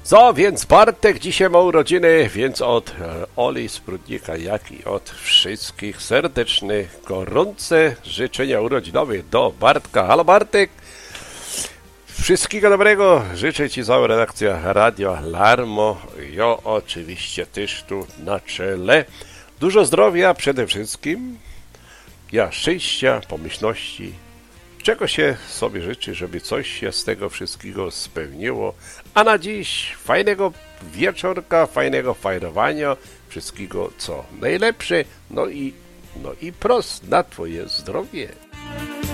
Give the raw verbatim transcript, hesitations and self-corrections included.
Co, więc Bartek dzisiaj ma urodziny, więc od Oli Sprudnika, jak i od wszystkich serdeczne, gorące życzenia urodzinowe do Bartka. Halo Bartek! Wszystkiego dobrego życzę Ci cała redakcja Radio Larmo. Ja oczywiście też tu na czele. Dużo zdrowia przede wszystkim. Ja szczęścia, pomyślności. Czego się sobie życzy, żeby coś się z tego wszystkiego spełniło. A na dziś fajnego wieczorka, fajnego fajrowania. Wszystkiego co najlepsze. No i, no i prost na Twoje zdrowie.